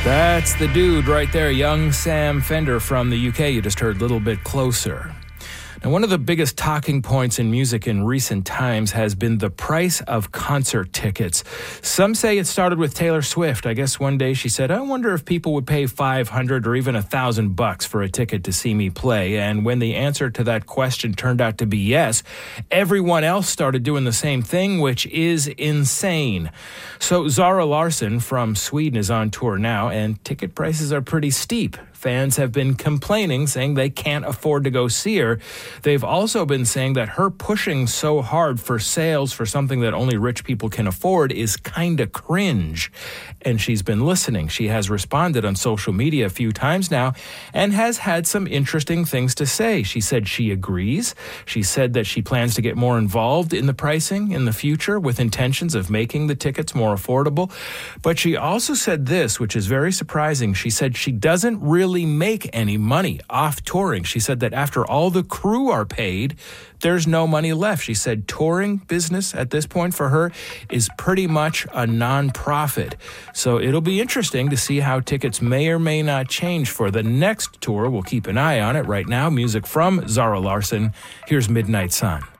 That's the dude right there, young Sam Fender from the UK. You just heard Little Bit Closer. Now, one of the biggest talking points in music in recent times has been the price of concert tickets. Some say it started with Taylor Swift. I guess one day she said, I wonder if people would pay $500 or even $1,000 for a ticket to see me play. And when the answer to that question turned out to be yes, everyone else started doing the same thing, which is insane. So Zara Larsson from Sweden is on tour now, and ticket prices are pretty steep. Fans have been complaining, saying they can't afford to go see her. They've also been saying that her pushing so hard for sales for something that only rich people can afford is kind of cringe. And she's been listening. She has responded on social media a few times now and has had some interesting things to say. She said she agrees. She said that she plans to get more involved in the pricing in the future with intentions of making the tickets more affordable. But she also said this, which is very surprising. She said she doesn't really make any money off touring. She said that after all the crew are paid, there's no money left. She said touring business at this point for her is pretty much a non-profit. So it'll be interesting to see how tickets may or may not change for the next tour. We'll keep an eye on it. Right now, music from Zara Larsson. Here's Midnight Sun.